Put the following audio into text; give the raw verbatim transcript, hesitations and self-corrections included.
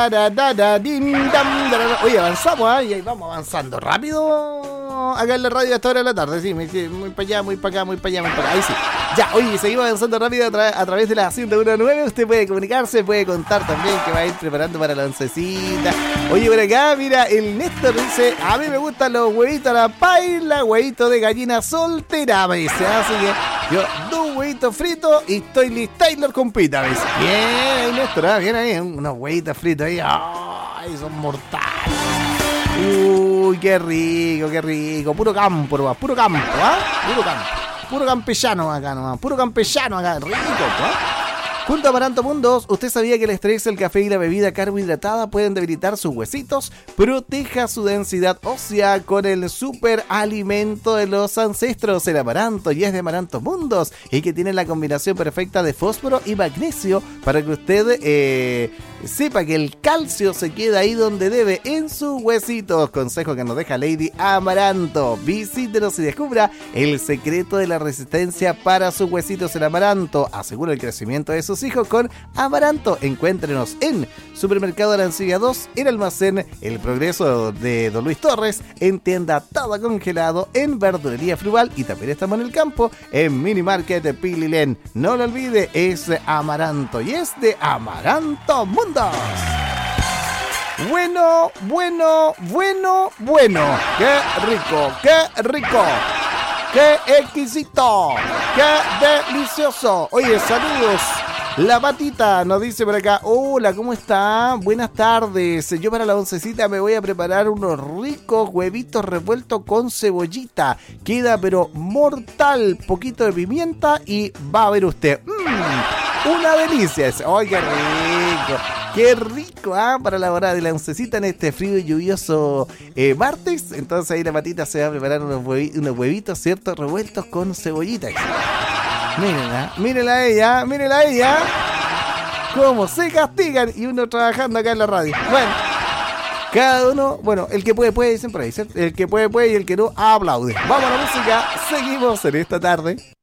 Oye, avanzamos, ¿eh? Y vamos avanzando rápido acá en la radio a esta hora de la tarde. Sí, muy para allá, muy para acá, muy para allá, muy para acá. Ahí sí. Ya, oye, seguimos avanzando rápido a, tra- a través de la ciento uno punto nueve. Usted puede comunicarse, puede contar también que va a ir preparando para la oncecita. Oye, por acá, mira, el Néstor dice: a mí me gustan los huevitos a la paila, huevito de gallina soltera, me dice. Así que yo, dos huevitos fritos y estoy listo Taylor con pita, me dice. Bien ahí, Néstor, ¿eh? Bien ahí, unos huevitos fritos ahí. Ay, son mortales. Uy, qué rico, qué rico. Puro campo, nomás, puro campo, ¿ah? ¿eh? Puro campo. Puro campechano acá nomás, puro campechano acá, rico, ¿eh? Junto a Amaranto Mundos, ¿usted sabía que el estrés, el café y la bebida carbohidratada pueden debilitar sus huesitos? Proteja su densidad ósea con el superalimento de los ancestros, el Amaranto, y es de Amaranto Mundos, y que tiene la combinación perfecta de fósforo y magnesio para que usted eh, sepa que el calcio se queda ahí donde debe, en sus huesitos. Consejo que nos deja Lady Amaranto. Visítenos y descubra el secreto de la resistencia para sus huesitos. El Amaranto asegura el crecimiento de sus hijos con Amaranto. Encuéntrenos en Supermercado Arancibia dos, en Almacén El Progreso de Don Luis Torres, en Tienda Todo Congelado, en Verdulería Frugal, y también estamos en el campo en Mini Market de Pililén. No lo olvide, es Amaranto y es de Amaranto Mundos. Bueno, bueno, bueno, bueno. Qué rico, qué rico. ¡Qué exquisito! ¡Qué delicioso! Oye, saludos. La Patita nos dice por acá: hola, ¿cómo está? Buenas tardes. Yo para la oncecita me voy a preparar unos ricos huevitos revueltos con cebollita. Queda pero mortal. Poquito de pimienta y va a ver usted. ¡Mmm! Una delicia. ¡Ay, qué rico! ¡Qué rico! ¿Ah? Para la hora de la oncecita en este frío y lluvioso eh, martes. Entonces ahí la Patita se va a preparar unos, huevi- unos huevitos, ¿cierto? Revueltos con cebollita. Mírenla, mírenla a ella, mírenla a ella. Cómo se castigan y uno trabajando acá en la radio. Bueno, cada uno, bueno, el que puede, puede, dicen por ahí, ¿cierto? El que puede, puede y el que no, aplaude. Vamos a la música, seguimos en esta tarde.